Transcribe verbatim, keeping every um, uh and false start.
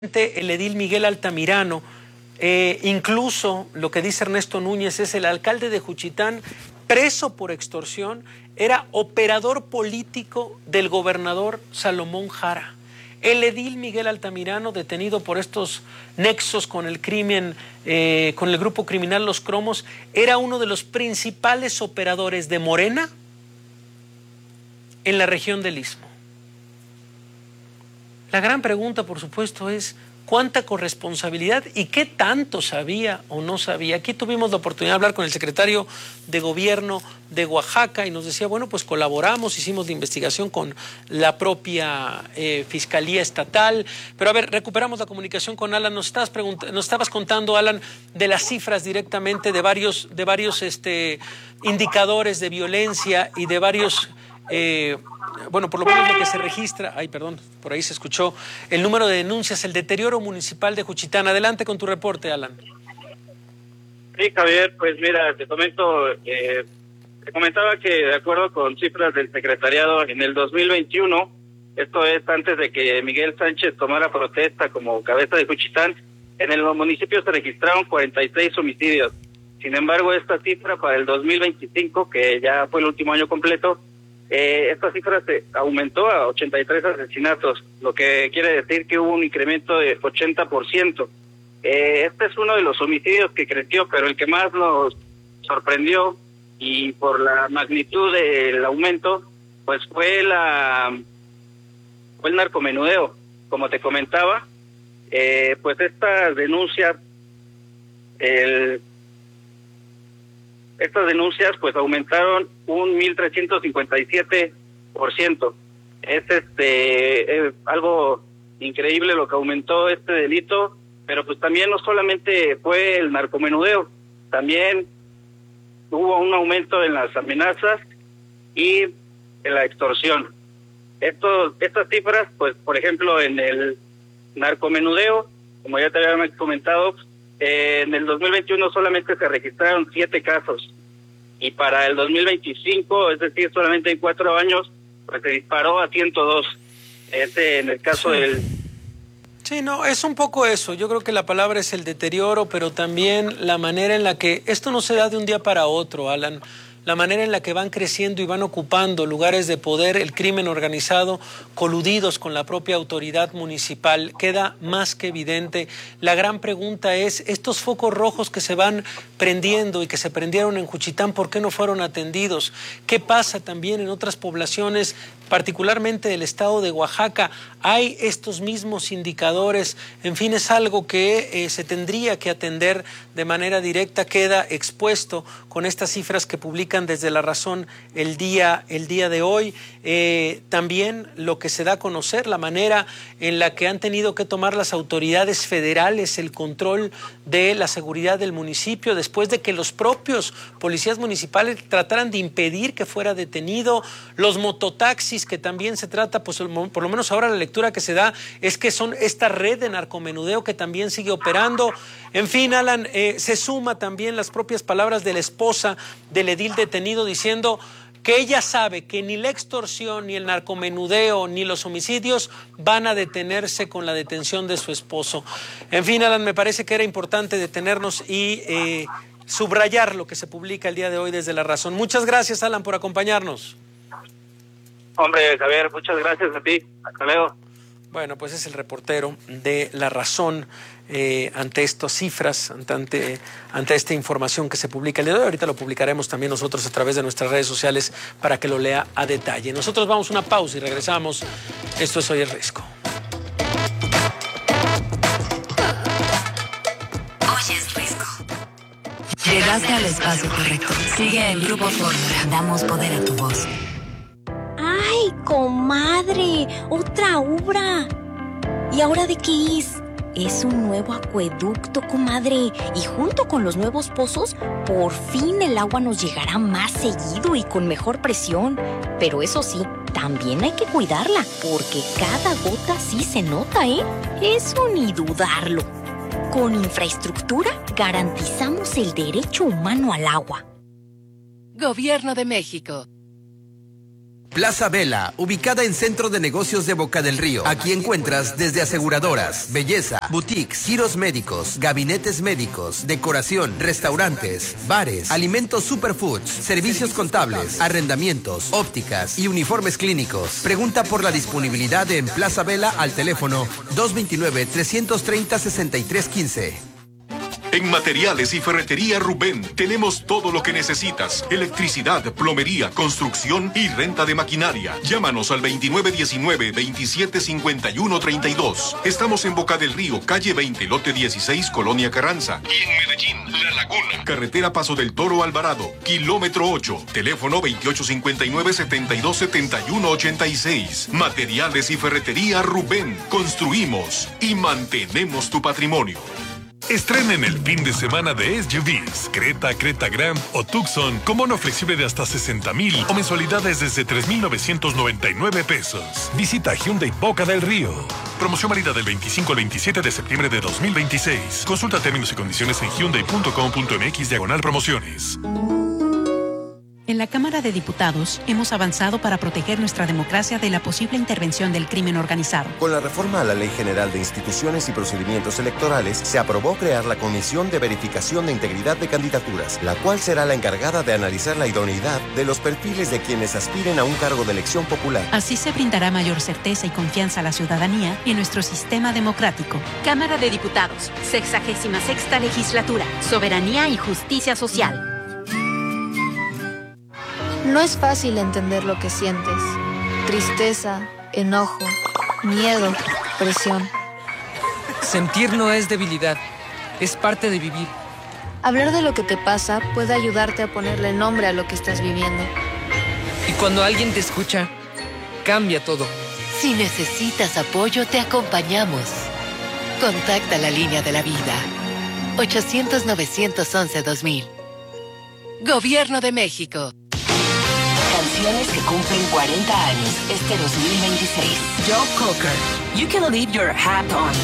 El edil Miguel Altamirano, eh, incluso lo que dice Ernesto Núñez es el alcalde de Juchitán, preso por extorsión, era operador político del gobernador Salomón Jara. El edil Miguel Altamirano, detenido por estos nexos con el crimen, eh, con el grupo criminal Los Cromos, era uno de los principales operadores de Morena en la región del Istmo. La gran pregunta, por supuesto, es cuánta corresponsabilidad y qué tanto sabía o no sabía. Aquí tuvimos la oportunidad de hablar con el secretario de Gobierno de Oaxaca y nos decía, bueno, pues colaboramos, hicimos la investigación con la propia eh, Fiscalía Estatal. Pero a ver, recuperamos la comunicación con Alan. Nos estabas, nos estabas contando, Alan, de las cifras directamente de varios, de varios este, indicadores de violencia y de varios... Eh, bueno, por lo menos lo que se registra, ay, perdón, por ahí se escuchó, el número de denuncias, el deterioro municipal de Juchitán. Adelante con tu reporte, Alan. Sí, Javier, pues mira, te comento, eh, te comentaba que de acuerdo con cifras del secretariado en el dos mil veintiuno, esto es antes de que Miguel Sánchez tomara protesta como cabeza de Juchitán, en el municipio se registraron cuarenta y seis homicidios. Sin embargo, esta cifra para el dos mil veinticinco, que ya fue el último año completo, Eh, esta cifra se aumentó a ochenta y tres asesinatos, lo que quiere decir que hubo un incremento de ochenta por ciento. Eh, este es uno de los homicidios que creció, pero el que más nos sorprendió, y por la magnitud del aumento, pues fue la fue el narcomenudeo. Como te comentaba, eh, pues estas denuncias, el Estas denuncias pues aumentaron un mil trescientos cincuenta y siete por ciento. Es este es algo increíble lo que aumentó este delito, pero pues también no solamente fue el narcomenudeo, también hubo un aumento en las amenazas y en la extorsión. Estos, estas cifras, pues por ejemplo en el narcomenudeo, como ya te había comentado, Eh, en el dos mil veintiuno solamente se registraron siete casos y para el dos mil veinticinco, es decir, solamente en cuatro años, pues se disparó a ciento dos. Este, en el caso sí. del... Sí, no, es un poco eso. Yo creo que la palabra es el deterioro, pero también la manera en la que esto no se da de un día para otro, Alan. La manera en la que van creciendo y van ocupando lugares de poder, el crimen organizado, coludidos con la propia autoridad municipal, queda más que evidente. La gran pregunta es, estos focos rojos que se van prendiendo y que se prendieron en Juchitán, ¿por qué no fueron atendidos? ¿Qué pasa también en otras poblaciones, particularmente del estado de Oaxaca? ¿Hay estos mismos indicadores? En fin, es algo que eh, se tendría que atender de manera directa, queda expuesto con estas cifras que publican desde La Razón el día, el día de hoy. Eh, también lo que se da a conocer, la manera en la que han tenido que tomar las autoridades federales el control de la seguridad del municipio después de que los propios policías municipales trataran de impedir que fuera detenido, los mototaxis, que también se trata, pues por lo menos ahora la lectura que se da es que son esta red de narcomenudeo que también sigue operando. En fin, Alan, eh, se suma también las propias palabras de la esposa del edil detenido diciendo que ella sabe que ni la extorsión, ni el narcomenudeo, ni los homicidios van a detenerse con la detención de su esposo. En fin, Alan, me parece que era importante detenernos y eh, subrayar lo que se publica el día de hoy desde La Razón. Muchas gracias, Alan, por acompañarnos. Hombre, Javier, muchas gracias a ti. Hasta luego. Bueno, pues es el reportero de La Razón eh, ante estas cifras, ante, ante, ante esta información que se publica el día de hoy. Ahorita lo publicaremos también nosotros a través de nuestras redes sociales para que lo lea a detalle. Nosotros vamos a una pausa y regresamos. Esto es Hoy el Risco. Hoy es Risco. Llegaste al espacio correcto. Sigue el Grupo Fórmula. Damos poder a tu voz. ¡Ay, comadre! ¡Otra obra! ¿Y ahora de qué es? Es un nuevo acueducto, comadre. Y junto con los nuevos pozos, por fin el agua nos llegará más seguido y con mejor presión. Pero eso sí, también hay que cuidarla, porque cada gota sí se nota, ¿eh? Eso ni dudarlo. Con infraestructura garantizamos el derecho humano al agua. Gobierno de México. Plaza Vela, ubicada en Centro de Negocios de Boca del Río. Aquí encuentras desde aseguradoras, belleza, boutiques, giros médicos, gabinetes médicos, decoración, restaurantes, bares, alimentos superfoods, servicios contables, arrendamientos, ópticas y uniformes clínicos. Pregunta por la disponibilidad en Plaza Vela al teléfono dos dos nueve, tres tres cero, seis tres uno cinco. En Materiales y Ferretería Rubén tenemos todo lo que necesitas. Electricidad, plomería, construcción y renta de maquinaria. Llámanos al veintinueve diecinueve, veintisiete cincuenta y uno treinta y dos. Estamos en Boca del Río, calle veinte, lote dieciséis, Colonia Carranza. Y en Medellín, La Laguna. Carretera Paso del Toro Alvarado, kilómetro ocho. Teléfono veintiocho cincuenta y nueve, setenta y dos, setenta y uno ochenta y seis. Materiales y Ferretería Rubén. Construimos y mantenemos tu patrimonio. Estrenen el fin de semana de S U Vs, Creta, Creta Grand o Tucson con bono flexible de hasta sesenta mil o mensualidades desde tres mil novecientos noventa y nueve pesos. Visita Hyundai Boca del Río. Promoción válida del veinticinco al veintisiete de septiembre de dos mil veintiséis. Consulta términos y condiciones en hyundai punto com punto m x diagonal promociones. En la Cámara de Diputados hemos avanzado para proteger nuestra democracia de la posible intervención del crimen organizado. Con la reforma a la Ley General de Instituciones y Procedimientos Electorales, se aprobó crear la Comisión de Verificación de Integridad de Candidaturas, la cual será la encargada de analizar la idoneidad de los perfiles de quienes aspiren a un cargo de elección popular. Así se brindará mayor certeza y confianza a la ciudadanía y en nuestro sistema democrático. Cámara de Diputados, sexagésima sexta legislatura, soberanía y justicia social. No es fácil entender lo que sientes. Tristeza, enojo, miedo, presión. Sentir no es debilidad, es parte de vivir. Hablar de lo que te pasa puede ayudarte a ponerle nombre a lo que estás viviendo. Y cuando alguien te escucha, cambia todo. Si necesitas apoyo, te acompañamos. Contacta la línea de la vida. ochocientos, novecientos once, dos mil. Gobierno de México. Canciones que cumplen cuarenta años este dos mil veintiséis. Joe Cocker, You Can Leave Your Hat On.